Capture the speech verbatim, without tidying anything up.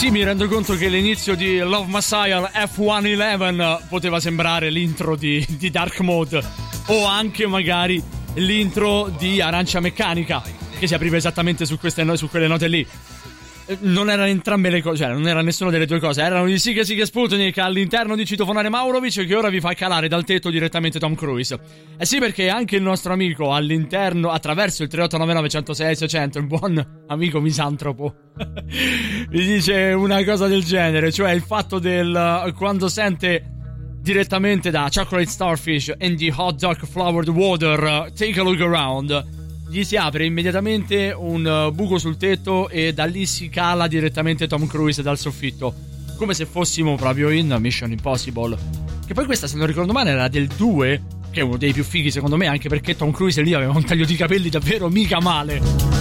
sì, mi rendo conto che l'inizio di Love Messiah F centoundici poteva sembrare l'intro di, di Dark Mode, o anche magari l'intro di Arancia Meccanica, che si apriva esattamente su, queste no- su quelle note lì. Non erano entrambe le cose, cioè non era nessuna delle due cose. Erano di Siga Siga Sputnik all'interno di Citofonare Maurovic, che ora vi fa calare dal tetto direttamente Tom Cruise. Eh sì, perché anche il nostro amico all'interno, attraverso il tre otto nove nove zero sei sei zero zero, il buon amico misantropo mi dice una cosa del genere, cioè il fatto del quando sente direttamente da Chocolate Starfish and the Hot Dog Flowered Water, take a look around, gli si apre immediatamente un buco sul tetto e da lì si cala direttamente Tom Cruise dal soffitto, come se fossimo proprio in Mission Impossible. Che poi questa, se non ricordo male, era del due, che è uno dei più fighi secondo me, anche perché Tom Cruise lì aveva un taglio di capelli davvero mica male.